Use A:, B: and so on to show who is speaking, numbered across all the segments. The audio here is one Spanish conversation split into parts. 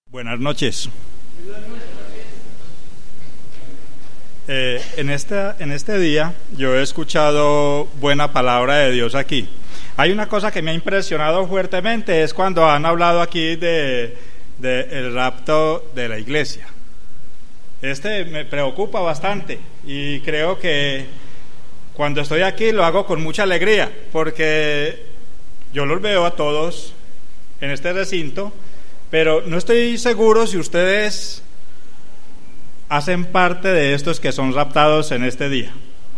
A: Buenas noches. En este día yo he escuchado buena palabra de Dios aquí. Hay una cosa que me ha impresionado fuertemente, es cuando han hablado aquí de el rapto de la iglesia. Me preocupa bastante y creo que cuando estoy aquí lo hago con mucha alegría, porque yo los veo a todos en este recinto, pero no estoy seguro si ustedes hacen parte de estos que son raptados en este día.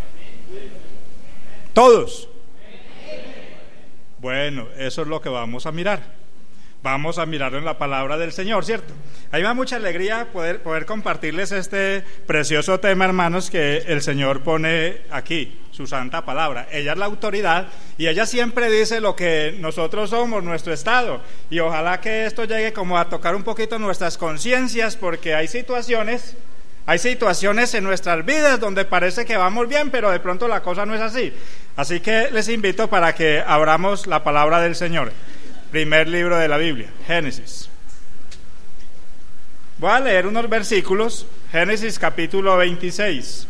A: ¿Todos? Bueno, eso es lo que vamos a mirar. Vamos a mirarlo en la palabra del Señor, ¿cierto? A mí me da mucha alegría poder compartirles este precioso tema, hermanos, que el Señor pone aquí, su santa palabra. Ella es la autoridad y ella siempre dice lo que nosotros somos, nuestro estado. Y ojalá que esto llegue como a tocar un poquito nuestras conciencias, porque hay situaciones en nuestras vidas donde parece que vamos bien, pero de pronto la cosa no es así. Así que les invito para que abramos la palabra del Señor. Primer libro de la Biblia, Génesis. Voy a leer unos versículos. Génesis capítulo 26,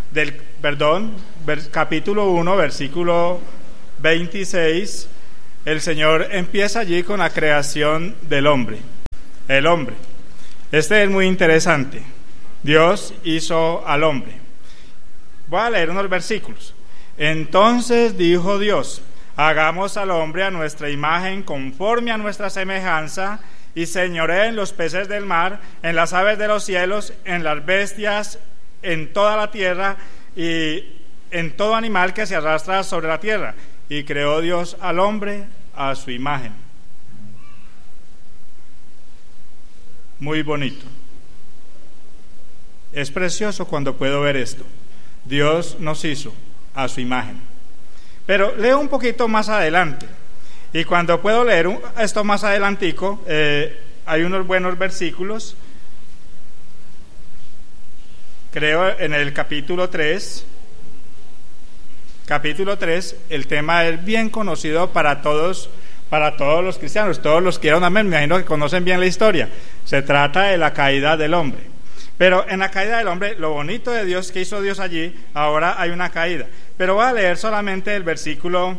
A: capítulo 1, versículo 26. El Señor empieza allí con la creación del hombre. El hombre. Este es muy interesante. Dios hizo al hombre. Voy a leer unos versículos. Entonces dijo Dios: hagamos al hombre a nuestra imagen, conforme a nuestra semejanza, y señoree en los peces del mar, en las aves de los cielos, en las bestias, en toda la tierra, y en todo animal que se arrastra sobre la tierra. Y creó Dios al hombre a su imagen. Muy bonito. Es precioso cuando puedo ver esto. Dios nos hizo a su imagen. Pero leo un poquito más adelante, y cuando puedo leer esto más adelantico, hay unos buenos versículos. Creo en el capítulo 3, el tema es bien conocido para todos los cristianos, todos los que dieron amén, me imagino que conocen bien la historia. Se trata de la caída del hombre. Pero en la caída del hombre, lo bonito de Dios que hizo Dios allí, ahora hay una caída. Pero voy a leer solamente el versículo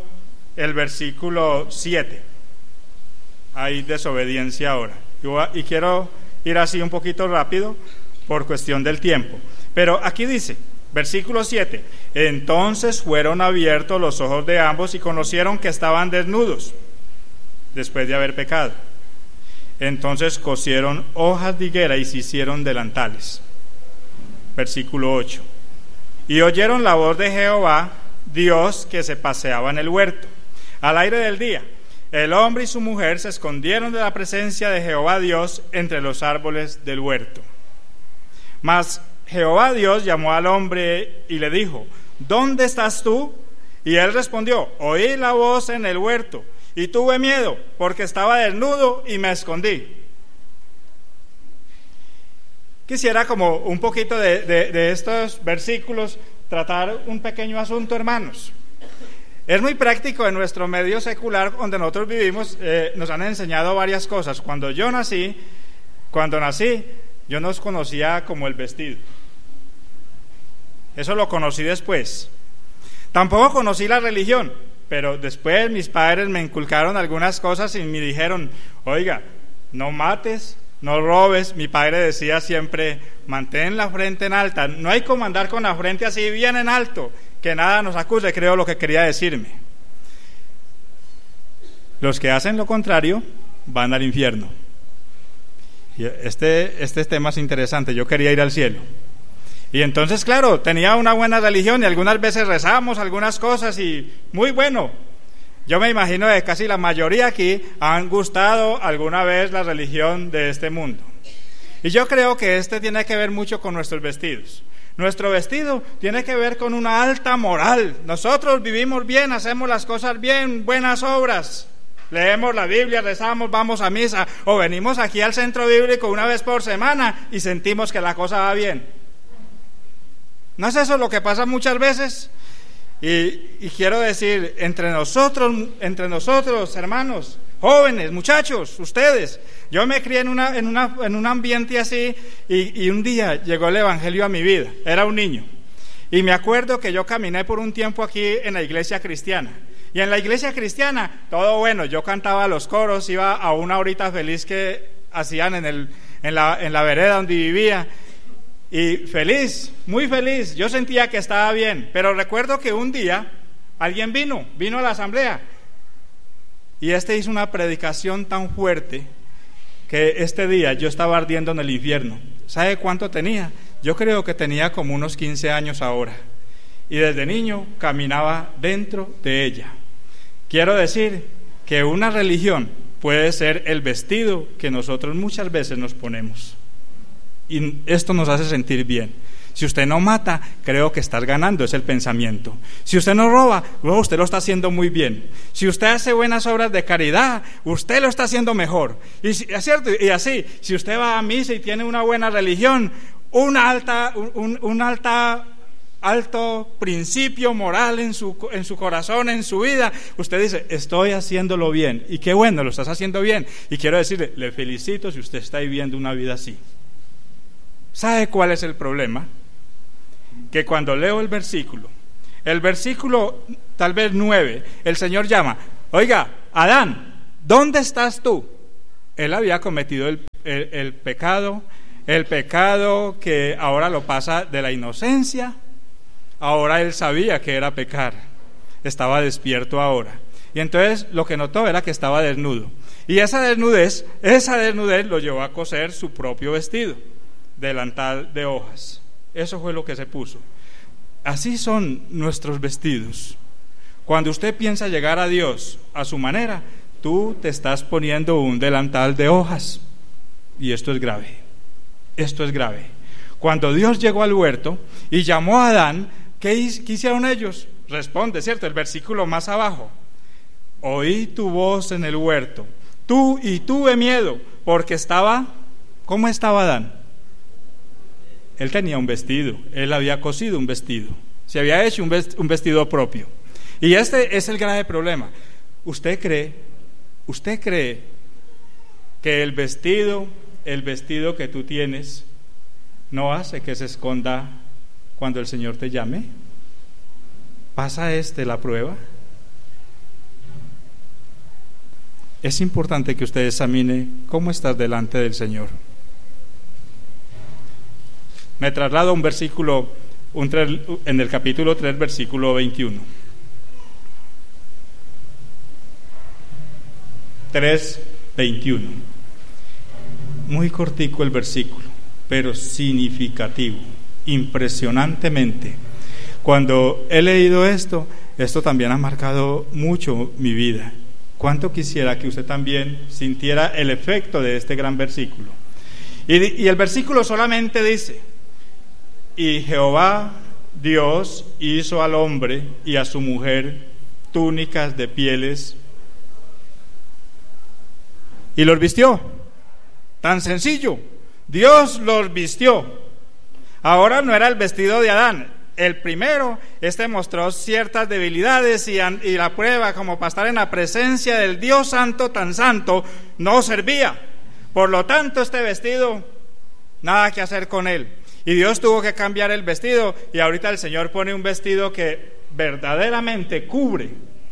A: 7. Hay desobediencia ahora. Y quiero ir así un poquito rápido por cuestión del tiempo. Pero aquí dice, versículo 7. Entonces fueron abiertos los ojos de ambos y conocieron que estaban desnudos después de haber pecado. Entonces cosieron hojas de higuera y se hicieron delantales. Versículo 8. Y oyeron la voz de Jehová, Dios, que se paseaba en el huerto al aire del día. El hombre y su mujer se escondieron de la presencia de Jehová Dios entre los árboles del huerto. Mas Jehová Dios llamó al hombre y le dijo: ¿dónde estás tú? Y él respondió: oí la voz en el huerto, y tuve miedo, porque estaba desnudo y me escondí. Quisiera, como un poquito de estos versículos, tratar un pequeño asunto, hermanos. Es muy práctico en nuestro medio secular donde nosotros vivimos. Nos han enseñado varias cosas. Cuando nací, yo no conocía como el vestido. Eso lo conocí después. Tampoco conocí la religión. Pero después mis padres me inculcaron algunas cosas y me dijeron: oiga, no mates, no robes. Mi padre decía siempre: mantén la frente en alta. No hay como andar con la frente así bien en alto, que nada nos acuse. Creo lo que quería decirme. Los que hacen lo contrario van al infierno. Y este tema es interesante. Yo quería ir al cielo. Y entonces, claro, tenía una buena religión y algunas veces rezamos algunas cosas y muy bueno. Yo me imagino que casi la mayoría aquí han gustado alguna vez la religión de este mundo. Y yo creo que tiene que ver mucho con nuestros vestidos. Nuestro vestido tiene que ver con una alta moral. Nosotros vivimos bien, hacemos las cosas bien, buenas obras. Leemos la Biblia, rezamos, vamos a misa o venimos aquí al centro bíblico una vez por semana y sentimos que la cosa va bien. ¿No es eso lo que pasa muchas veces? Y quiero decir, entre nosotros, hermanos, jóvenes, muchachos, ustedes. Yo me crié en un ambiente así y un día llegó el evangelio a mi vida. Era un niño. Y me acuerdo que yo caminé por un tiempo aquí en la iglesia cristiana. Y en la iglesia cristiana, todo bueno, yo cantaba los coros, iba a una horita feliz que hacían en la vereda donde vivía. Y feliz, muy feliz, yo sentía que estaba bien. Pero recuerdo que un día alguien vino a la asamblea. Y hizo una predicación tan fuerte que este día yo estaba ardiendo en el infierno. ¿Sabe cuánto tenía? Yo creo que tenía como unos 15 años ahora. Y desde niño caminaba dentro de ella. Quiero decir que una religión puede ser el vestido que nosotros muchas veces nos ponemos. Y esto nos hace sentir bien. Si usted no mata, creo que estás ganando, es el pensamiento. Si usted no roba, bueno, usted lo está haciendo muy bien. Si usted hace buenas obras de caridad, usted lo está haciendo mejor. Y es cierto, y así, si usted va a misa y tiene una buena religión, un alto principio moral en su corazón, en su vida, usted dice, estoy haciéndolo bien. Y qué bueno, lo estás haciendo bien. Y quiero decirle, le felicito si usted está viviendo una vida así. ¿Sabe cuál es el problema? Que cuando leo el versículo tal vez 9, el Señor llama, oiga, Adán, ¿dónde estás tú? Él había cometido el pecado que ahora lo pasa de la inocencia. Ahora él sabía que era pecar, estaba despierto ahora. Y entonces lo que notó era que estaba desnudo. Y esa desnudez lo llevó a coser su propio vestido, delantal de hojas. Eso fue lo que se puso. Así son nuestros vestidos. Cuando usted piensa llegar a Dios a su manera, tú te estás poniendo un delantal de hojas. Y esto es grave. Esto es grave. Cuando Dios llegó al huerto y llamó a Adán, ¿qué hicieron ellos? Responde, ¿cierto? El versículo más abajo. Oí tu voz en el huerto, y tuve miedo, porque estaba, ¿cómo estaba Adán? Él tenía un vestido, él había cosido un vestido, se había hecho un vestido propio. Y este es el grave problema. ¿Usted cree que el vestido que tú tienes no hace que se esconda cuando el Señor te llame? ¿Pasa la prueba? Es importante que usted examine cómo estás delante del Señor. Me traslado a un versículo, en el capítulo 3, versículo 21. 3:21. Muy cortico el versículo, pero significativo, impresionantemente. Cuando he leído esto también ha marcado mucho mi vida. ¿Cuánto quisiera que usted también sintiera el efecto de este gran versículo? Y el versículo solamente dice: y Jehová Dios hizo al hombre y a su mujer túnicas de pieles y los vistió. Tan sencillo, Dios los vistió. Ahora no era el vestido de Adán. El primero, mostró ciertas debilidades y la prueba, como para estar en la presencia del Dios santo, tan santo, no servía. Por lo tanto, este vestido, nada que hacer con él. Y Dios tuvo que cambiar el vestido, y ahorita el Señor pone un vestido que verdaderamente cubre,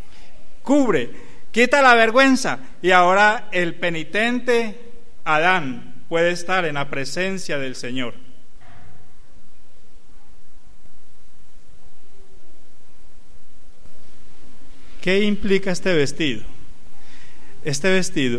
A: quita la vergüenza, y ahora el penitente Adán puede estar en la presencia del Señor. ¿Qué implica este vestido? Este vestido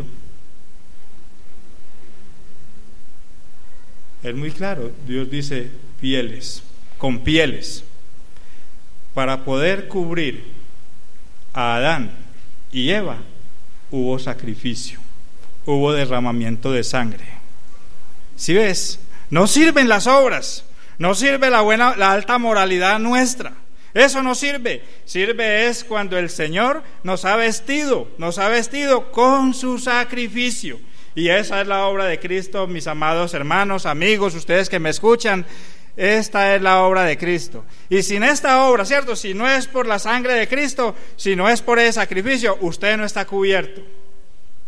A: es muy claro. Dios dice pieles, con pieles. Para poder cubrir a Adán y Eva hubo sacrificio, hubo derramamiento de sangre. ¿Sí ves? No sirven las obras, no sirve la alta moralidad nuestra. Eso no sirve. Sirve es cuando el Señor nos ha vestido con su sacrificio. Y esa es la obra de Cristo, mis amados hermanos, amigos, ustedes que me escuchan. Esta es la obra de Cristo. Y sin esta obra, ¿cierto? Si no es por la sangre de Cristo, si no es por ese sacrificio, usted no está cubierto.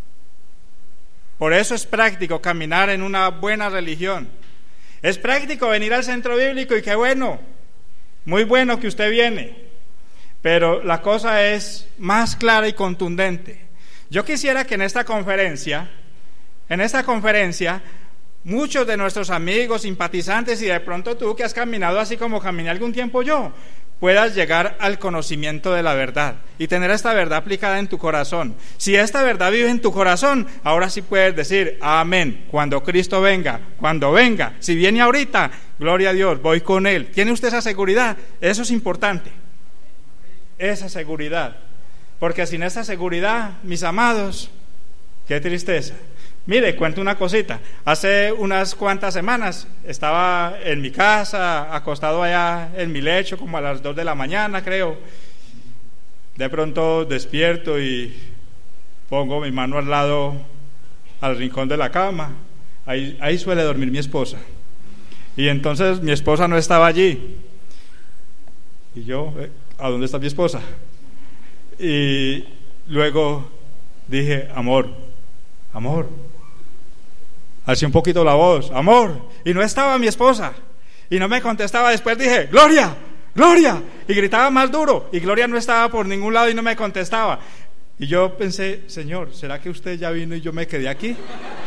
A: Por eso es práctico caminar en una buena religión. Es práctico venir al centro bíblico y qué bueno, muy bueno que usted viene. Pero la cosa es más clara y contundente. Yo quisiera que en esta conferencia, muchos de nuestros amigos, simpatizantes y de pronto tú que has caminado así como caminé algún tiempo yo, puedas llegar al conocimiento de la verdad y tener esta verdad aplicada en tu corazón. Si esta verdad vive en tu corazón, ahora sí puedes decir amén, cuando Cristo venga, cuando venga, si viene ahorita, gloria a Dios, voy con Él. ¿Tiene usted esa seguridad? Eso es importante, esa seguridad, porque sin esa seguridad, mis amados, qué tristeza. Mire, cuento una cosita. Hace unas cuantas semanas estaba en mi casa, acostado allá en mi lecho, como a las 2 de la mañana, creo. De pronto despierto y pongo mi mano al lado, al rincón de la cama. Ahí suele dormir mi esposa. Y entonces mi esposa no estaba allí. Y yo, ¿a dónde está mi esposa? Y luego dije, amor. Alcé un poquito la voz, amor, y no estaba mi esposa, y no me contestaba. Después dije, Gloria, y gritaba más duro, y Gloria no estaba por ningún lado y no me contestaba. Y yo pensé, Señor, ¿será que usted ya vino y yo me quedé aquí?